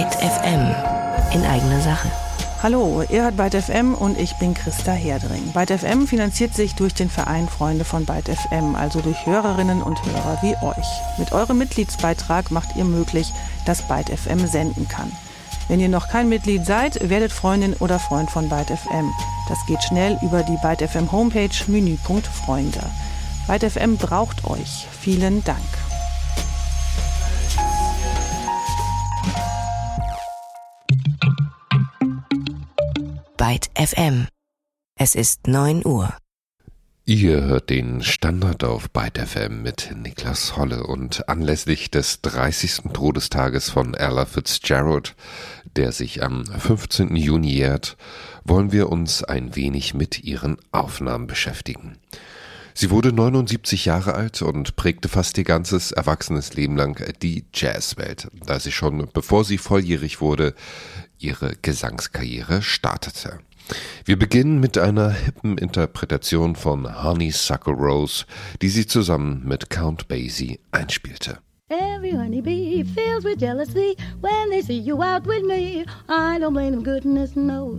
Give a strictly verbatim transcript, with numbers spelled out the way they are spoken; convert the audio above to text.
Byte F M in eigener Sache. Hallo, ihr hört Byte F M und ich bin Christa Herdring. Byte F M finanziert sich durch den Verein Freunde von Byte F M, also durch Hörerinnen und Hörer wie euch. Mit eurem Mitgliedsbeitrag macht ihr möglich, dass Byte F M senden kann. Wenn ihr noch kein Mitglied seid, werdet Freundin oder Freund von Byte F M. Das geht schnell über die Byte F M Homepage, Menüpunkt Freunde. Byte F M braucht euch. Vielen Dank. Byte F M. Es ist neun Uhr. Ihr hört den Standard auf Byte F M mit Niklas Holle und anlässlich des dreißigsten Todestages von Ella Fitzgerald, der sich am fünfzehnten Juni jährt, wollen wir uns ein wenig mit ihren Aufnahmen beschäftigen. Sie wurde neunundsiebzig Jahre alt und prägte fast ihr ganzes erwachsenes Leben lang die Jazzwelt, da sie schon, bevor sie volljährig wurde, ihre Gesangskarriere startete. Wir beginnen mit einer hippen Interpretation von Honeysuckle Rose, die sie zusammen mit Count Basie einspielte. Every honeybee feels with jealousy when they see you out with me. I don't blame them, goodness knows.